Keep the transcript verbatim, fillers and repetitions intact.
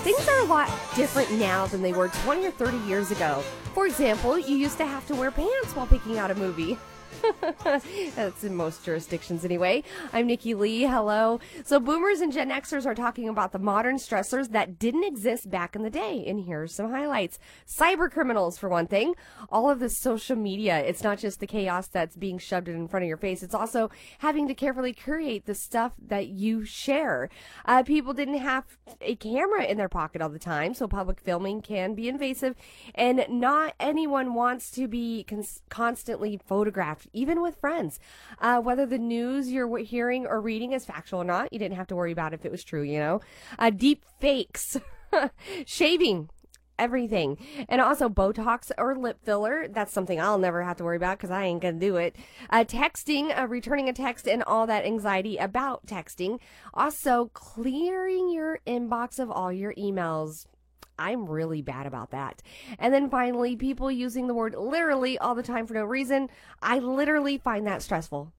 Things are a lot different now than they were twenty or thirty years ago. For example, you used to have to wear pants while picking out a movie. That's in most jurisdictions anyway. I'm Nikki Lee. Hello. So boomers and Gen Xers are talking about the modern stressors that didn't exist back in the day. And here's some highlights. Cyber criminals, for one thing. All of the social media. It's not just the chaos that's being shoved in front of your face. It's also having to carefully curate the stuff that you share. Uh, people didn't have a camera in their pocket all the time, so public filming can be invasive. And not anyone wants to be cons- constantly photographed, even with friends. Uh, whether the news you're hearing or reading is factual or not, you didn't have to worry about if it was true, you know. Uh, deep fakes, shaving, everything. And also Botox or lip filler. That's something I'll never have to worry about because I ain't going to do it. Uh, texting, uh, returning a text and all that anxiety about texting. Also clearing your inbox of all your emails. I'm really bad about that. And then finally, people using the word literally all the time for no reason. I literally find that stressful.